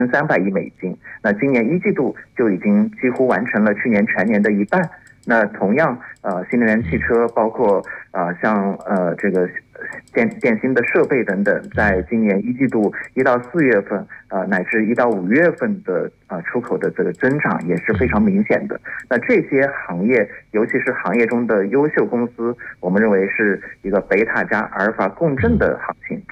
$300亿，那今年一季度就已经几乎完成了去年全年的一半。那同样，新能源汽车包括像这个电芯的设备等等，在今年一季度1到4月份，乃至1到5月份的出口的这个增长也是非常明显的。那这些行业，尤其是行业中的优秀公司，我们认为是一个贝塔加阿尔法共振的行情。